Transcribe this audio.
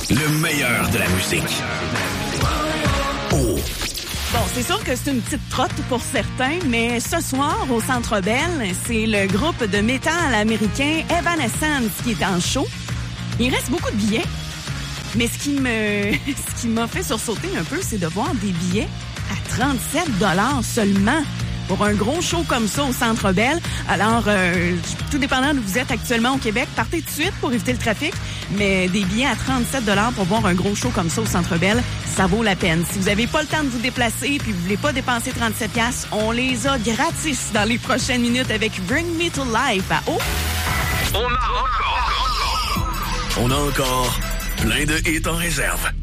Le meilleur de la musique. Oh. Bon, c'est sûr que c'est une petite trotte pour certains, mais ce soir, au Centre Bell, c'est le groupe de métal américain Evanescence qui est en show. Il reste beaucoup de billets, mais ce qui m'a fait sursauter un peu, c'est de voir des billets à 37 $ seulement pour un gros show comme ça au Centre Bell. Alors, tout dépendant d'où vous êtes actuellement au Québec, partez tout de suite pour éviter le trafic, mais des billets à 37 $ pour voir un gros show comme ça au Centre Bell, ça vaut la peine. Si vous n'avez pas le temps de vous déplacer puis vous voulez pas dépenser 37 $, on les a gratis dans les prochaines minutes avec Bring Me to Life à O. On a encore plein de hits en réserve.